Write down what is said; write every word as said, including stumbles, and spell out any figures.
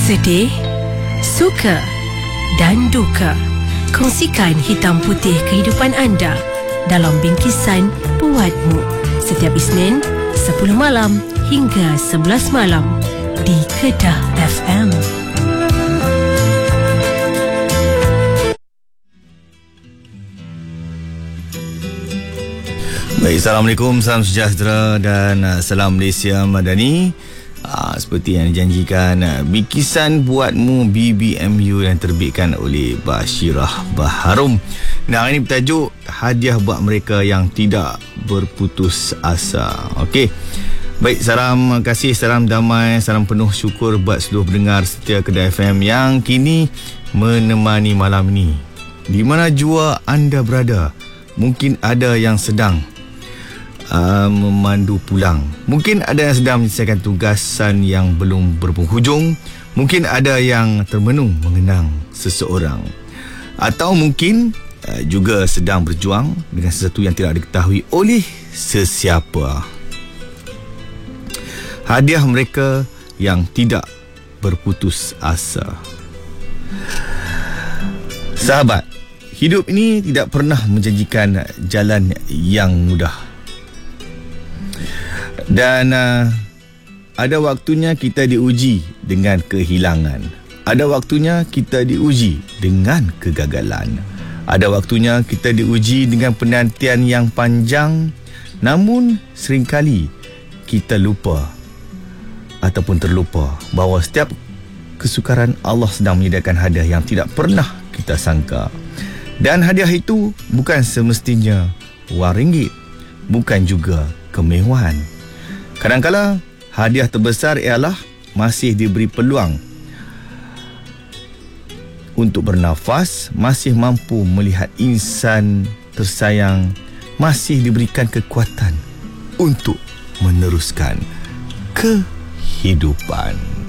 Sedih, suka dan duka. Kongsikan hitam putih kehidupan anda dalam bingkisan Buatmu setiap Isnin sepuluh malam hingga sebelas malam di Kedah F M. Baik, Assalamualaikum, salam sejahtera dan uh, salam Malaysia Madani. Uh, seperti yang dijanjikan, uh, bingkisan Buatmu B B M U yang terbitkan oleh Bashirah Baharum. Nah, ini bertajuk hadiah buat mereka yang tidak berputus asa. Okey. Baik, salam kasih, salam damai, salam penuh syukur buat seluruh pendengar setia Kedah F M yang kini menemani malam ini. Di mana jua anda berada, mungkin ada yang sedang Uh, memandu pulang. Mungkin ada yang sedang menyelesaikan tugasan yang belum berpenghujung. Mungkin ada yang termenung mengenang seseorang. Atau mungkin uh, juga sedang berjuang dengan sesuatu yang tidak diketahui oleh sesiapa. Hadiah mereka yang tidak berputus asa. Sahabat, hidup ini tidak pernah menjanjikan jalan yang mudah. Dan uh, ada waktunya kita diuji dengan kehilangan. Ada waktunya kita diuji dengan kegagalan. Ada waktunya kita diuji dengan penantian yang panjang. Namun seringkali kita lupa ataupun terlupa bahawa setiap kesukaran Allah sedang menyediakan hadiah yang tidak pernah kita sangka. Dan hadiah itu bukan semestinya wang ringgit, bukan juga kemewahan. Kadang-kadang hadiah terbesar ialah masih diberi peluang untuk bernafas, masih mampu melihat insan tersayang, masih diberikan kekuatan untuk meneruskan kehidupan.